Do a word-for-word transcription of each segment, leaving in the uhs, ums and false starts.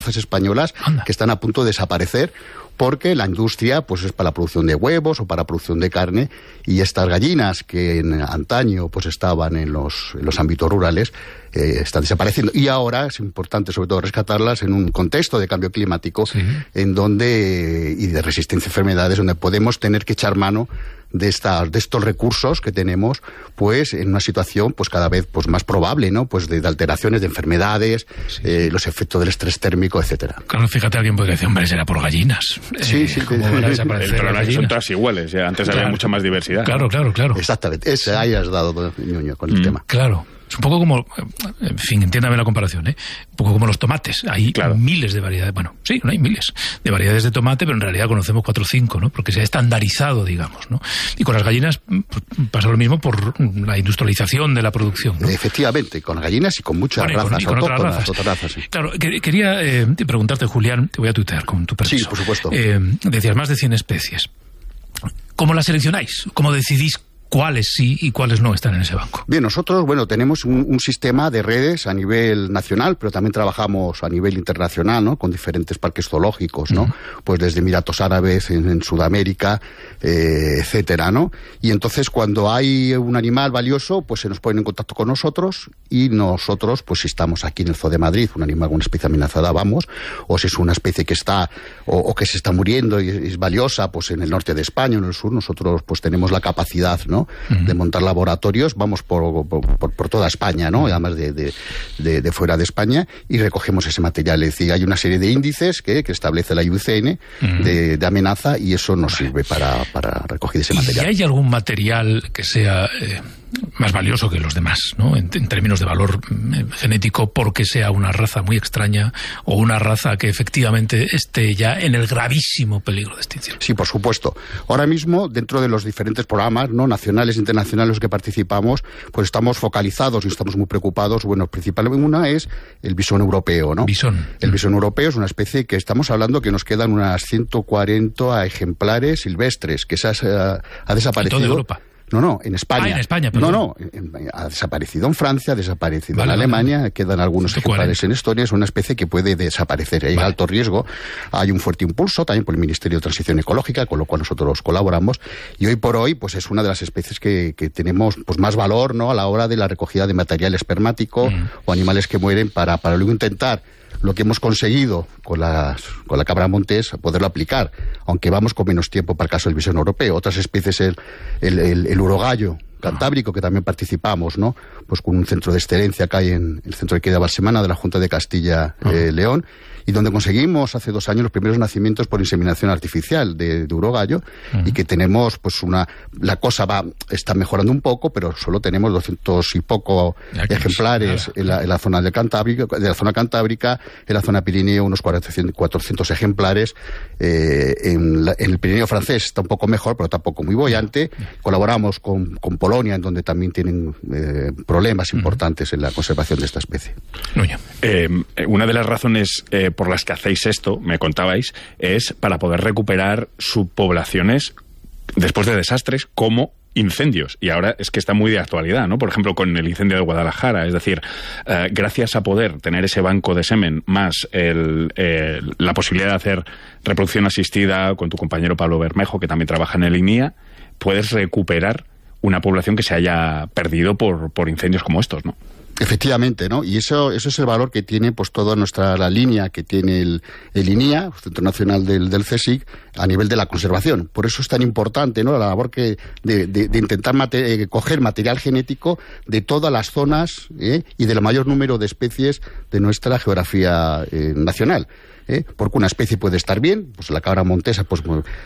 razas españolas Anda. que están a punto de desaparecer, porque la industria pues es para la producción de huevos o para la producción de carne, y estas gallinas que en antaño pues estaban en los, en los ámbitos rurales eh, están desapareciendo, y ahora es importante sobre todo rescatarlas en un contexto de cambio climático sí. en donde y de resistencia a enfermedades, donde podemos tener que echar mano de estas de estos recursos que tenemos, pues en una situación pues cada vez pues más probable, ¿no? Pues de, de alteraciones, de enfermedades, sí. eh, los efectos del estrés térmico, etcétera. Claro, fíjate, alguien puede decir, hombre, será por gallinas. Sí, eh, sí. ¿Cómo van a desaparecer el problema las es que son gallinas? todas iguales, ya antes claro. había mucha más diversidad. Claro, ¿no? claro, claro. Exactamente, ese ahí has dado ñoño con el mm, tema. Claro. Es un poco como, en fin, entiéndame la comparación, ¿eh? Un poco como los tomates. Hay claro. miles de variedades, bueno, sí, no hay miles de variedades de tomate, pero en realidad conocemos cuatro o cinco, ¿no? Porque se ha estandarizado, digamos, ¿no? Y con las gallinas pues, pasa lo mismo por la industrialización de la producción, ¿no? Efectivamente, con gallinas y con muchas bueno, y con, razas y con autóctonas. Otras razas. Otras razas sí. Claro, que, quería eh, preguntarte, Julián, te voy a tuitear con tu permiso. Sí, por supuesto. Eh, decías más de cien especies. ¿Cómo las seleccionáis? ¿Cómo decidís cuáles sí y cuáles no están en ese banco? Bien, nosotros, bueno, tenemos un, un sistema de redes a nivel nacional, pero también trabajamos a nivel internacional, ¿no? Con diferentes parques zoológicos, ¿no? Uh-huh. Pues desde Emiratos Árabes, en, en Sudamérica, eh, etcétera, ¿no? Y entonces cuando hay un animal valioso, pues se nos ponen en contacto con nosotros, y nosotros, pues si estamos aquí en el Zoo de Madrid, un animal con una especie amenazada, vamos, o si es una especie que está, o, o que se está muriendo y es, es valiosa, pues en el norte de España o en el sur, nosotros pues tenemos la capacidad, ¿no? Uh-huh. de montar laboratorios, vamos por, por, por toda España, ¿no? Además de, de, de, de fuera de España, y recogemos ese material. Es decir, hay una serie de índices que, que establece la I U C N uh-huh. de, de amenaza, y eso nos sirve para, para recoger ese material. ¿Y hay algún material que sea eh, más valioso que los demás, ¿no? En, en términos de valor eh, genético, porque sea una raza muy extraña o una raza que efectivamente esté ya en el gravísimo peligro de extinción? Sí, por supuesto. Ahora mismo, dentro de los diferentes programas, ¿no? nacionales e internacionales en los que participamos, pues estamos focalizados y estamos muy preocupados. Bueno, principalmente una es el bisón europeo, ¿no? Bisón. El bisón europeo es una especie que estamos hablando que nos quedan unas ciento cuarenta ejemplares silvestres, que se ha, ha desaparecido. ¿En toda Europa? No, no, en España. Ah, en España, perdón. No, no, en, ha desaparecido en Francia, ha desaparecido vale, en Alemania, vale. quedan algunos ejemplares en Estonia. Es una especie que puede desaparecer, hay vale. alto riesgo. Hay un fuerte impulso también por el Ministerio de Transición Ecológica, con lo cual nosotros colaboramos, y hoy por hoy pues es una de las especies que, que tenemos pues más valor, ¿no? A la hora de la recogida de material espermático mm. o animales que mueren, para, para luego intentar lo que hemos conseguido con, las, con la cabra montés, poderlo aplicar, aunque vamos con menos tiempo para el caso del bisón europeo. Otras especies, el, el, el, el urogallo cantábrico, que también participamos, ¿no? Pues con un centro de excelencia que hay en el centro de Queda Balsemana de la Junta de Castilla eh, León, y donde conseguimos hace dos años los primeros nacimientos por inseminación artificial de, de urogallo, uh-huh. y que tenemos pues una, la cosa va, está mejorando un poco, pero solo tenemos doscientos y poco ejemplares en la, en la zona de Cantábrica, de la zona cantábrica, en la zona Pirineo unos cuatrocientos ejemplares, eh, en, la, en el Pirineo francés está un poco mejor, pero tampoco muy boyante. Uh-huh. Colaboramos con, con Polonia, en donde también tienen eh, problemas importantes uh-huh. en la conservación de esta especie. Eh, una de las razones eh, por las que hacéis esto, me contabais, es para poder recuperar subpoblaciones después de desastres como incendios. Y ahora es que está muy de actualidad, ¿no? Por ejemplo, con el incendio de Guadalajara. Es decir, eh, gracias a poder tener ese banco de semen más el, eh, la posibilidad de hacer reproducción asistida con tu compañero Pablo Bermejo, que también trabaja en el I N I A, puedes recuperar una población que se haya perdido por, por incendios como estos, ¿no? Efectivamente, ¿no? Y eso eso es el valor que tiene pues toda nuestra la línea que tiene el, el I N I A, el Centro Nacional del, del CSIC, a nivel de la conservación. Por eso es tan importante, ¿no? La labor que de, de, de intentar mate, eh, coger material genético de todas las zonas ¿eh? y del mayor número de especies de nuestra geografía eh, nacional. ¿Eh? Porque una especie puede estar bien, pues la cabra montesa, pues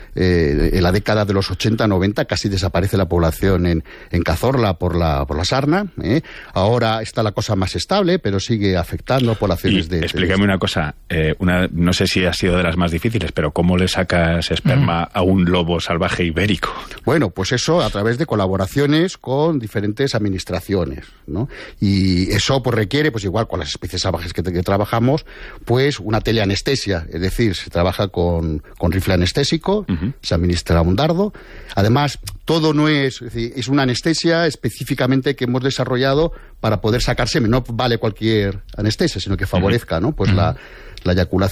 eh, en la década de los ochenta, noventa casi desaparece la población en, en Cazorla por la por la sarna, ¿eh? Ahora está la cosa más estable, pero sigue afectando a poblaciones y de... Explícame de... una cosa, eh, una, no sé si ha sido de las más difíciles, pero ¿cómo le sacas esperma mm. a un lobo salvaje ibérico? Bueno, pues eso a través de colaboraciones con diferentes administraciones, ¿no? Y eso pues requiere, pues igual con las especies salvajes que, que trabajamos, pues una teleanestesia. Es decir, se trabaja con, con rifle anestésico, uh-huh. se administra un dardo. Además, todo no es, es decir, es una anestesia específicamente que hemos desarrollado para poder sacar semen. No vale cualquier anestesia, sino que favorezca, ¿no? Pues uh-huh. la, la eyaculación.